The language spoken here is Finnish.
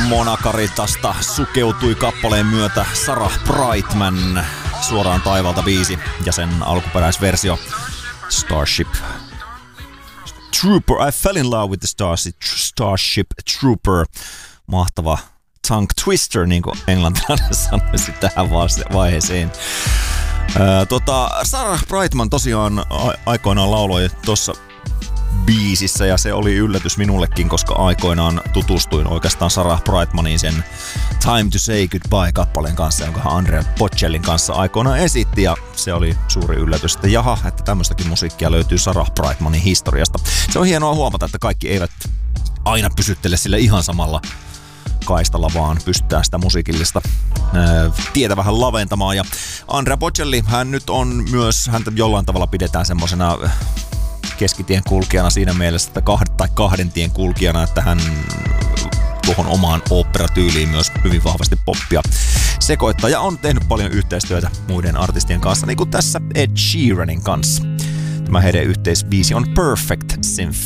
Monakaritasta sukeutui kappaleen myötä Sarah Brightman, Suoraan taivaalta biisi ja sen alkuperäisversio Starship Trooper. I fell in love with the Starship Trooper. Mahtava tongue twister, niin kuin englantilainen sanoisi tähän vaiheeseen. Sarah Brightman tosiaan aikoinaan lauloi tuossa biisissä ja se oli yllätys minullekin, koska aikoinaan tutustuin oikeastaan Sarah Brightmanin sen Time to Say Goodbye-kappaleen kanssa, jonka Andrea Bocellin kanssa aikoinaan esitti, ja se oli suuri yllätys, että jaha, että tämmöistäkin musiikkia löytyy Sarah Brightmanin historiasta. Se on hienoa huomata, että kaikki eivät aina pysyttele sillä ihan samalla kaistalla, vaan pystytään sitä musiikillista tietä vähän laventamaan. Ja Andrea Bocelli, hän nyt on myös, häntä jollain tavalla pidetään semmosena keskitien kulkijana siinä mielessä, että kahden tien kulkijana, että hän tuohon omaan oopperatyyliin myös hyvin vahvasti poppia sekoittaa ja on tehnyt paljon yhteistyötä muiden artistien kanssa, niin kuin tässä Ed Sheeranin kanssa. Tämä heidän yhteisbiisi on Perfect Symphony.